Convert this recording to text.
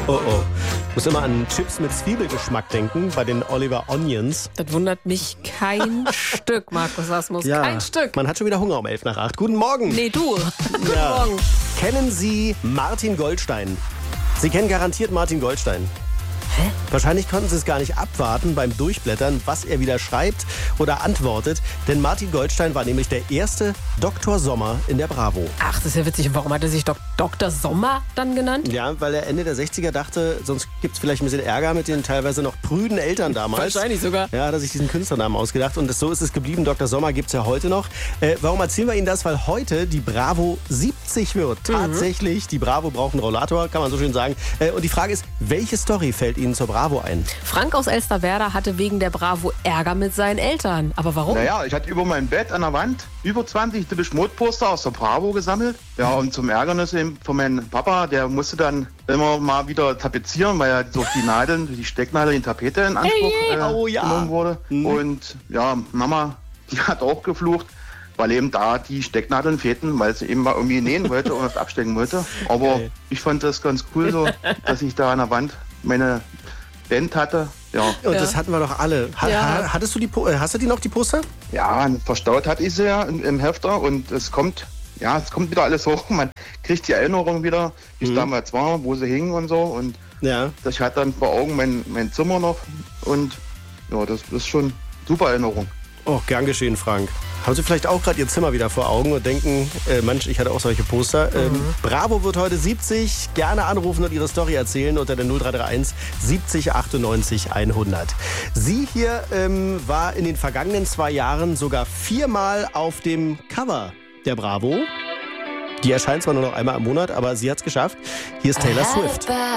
Oh oh. Ich muss immer an Chips mit Zwiebelgeschmack denken, bei den Oliver Onions. Das wundert mich kein Stück, Markus Asmus. Ja, Kein Stück. Man hat schon wieder Hunger um 7:55. Guten Morgen. Nee, du. Guten Ja. Morgen. Kennen Sie Martin Goldstein? Sie kennen garantiert Martin Goldstein. Hä? Wahrscheinlich konnten Sie es gar nicht abwarten beim Durchblättern, was er wieder schreibt oder antwortet. Denn Martin Goldstein war nämlich der erste Dr. Sommer in der Bravo. Ach, das ist ja witzig. Und warum hat er sich Dr. Sommer dann genannt? Ja, weil er Ende der 60er dachte, sonst gibt es vielleicht ein bisschen Ärger mit den teilweise noch prüden Eltern damals. Wahrscheinlich sogar. Ja, hat er sich diesen Künstlernamen ausgedacht und so ist es geblieben. Dr. Sommer gibt es ja heute noch. Warum erzählen wir Ihnen das? Weil heute die Bravo 70 wird. Tatsächlich, die Bravo braucht einen Rollator, kann man so schön sagen. Und die Frage ist, welche Story fällt Ihnen zur Bravo ein? Frank aus Elsterwerda hatte wegen der Bravo Ärger mit seinen Eltern. Aber warum? Naja, ich hatte über mein Bett an der Wand über 20 Depeche Mode Poster aus der Bravo gesammelt. Ja, und zum Ärgernis eben von meinem Papa, der musste dann immer mal wieder tapezieren, weil ja durch die Nadeln, durch die Stecknadel die Tapete in Anspruch genommen wurde. Und ja, Mama, die hat auch geflucht, weil eben da die Stecknadeln fehlten, weil sie eben mal irgendwie nähen wollte und was abstecken wollte. Aber ich fand das ganz cool so, dass ich da an der Wand meine Band hatte. Ja. Und das hatten wir doch alle. Hast du die noch, die Poster? Ja, verstaut hatte ich sie ja im Hefter und es kommt wieder alles hoch. Man kriegt die Erinnerung wieder, wie es damals war, wo sie hingen und so. Und ich hatte dann vor Augen mein Zimmer noch und ja, das ist schon super Erinnerung. Oh, gern geschehen, Frank. Haben Sie vielleicht auch gerade Ihr Zimmer wieder vor Augen und denken, Mensch, ich hatte auch solche Poster. Bravo wird heute 70. Gerne anrufen und Ihre Story erzählen unter der 0331 70 98 100. Sie hier war in den vergangenen 2 Jahren sogar 4-mal auf dem Cover der Bravo. Die erscheint zwar nur noch einmal im Monat, aber sie hat es geschafft. Hier ist Taylor Swift.